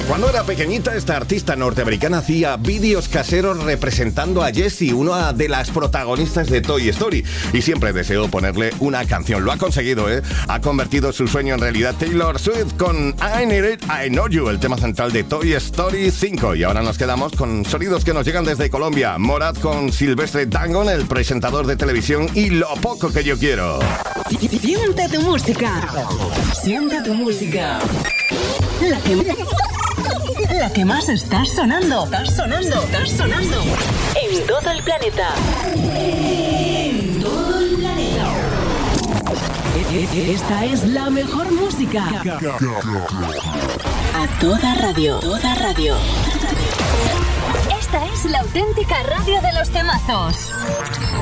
Cuando era pequeñita, esta artista norteamericana hacía vídeos caseros representando a Jessie, una de las protagonistas de Toy Story, y siempre deseó ponerle una canción. Lo ha conseguido, ¿eh? Ha convertido su sueño en realidad. Taylor Swift con I Need It, I Know You, el tema central de Toy Story 5. Y ahora nos quedamos con sonidos que nos llegan desde Colombia. Morat con Silvestre Dangond, el presentador de televisión, y Lo Poco Que Yo Quiero. Siente tu música. Siente tu música. La que más está sonando. Estás sonando. En todo el planeta. En todo el planeta. Esta es la mejor música. A toda radio. Esta es la auténtica radio de los temazos.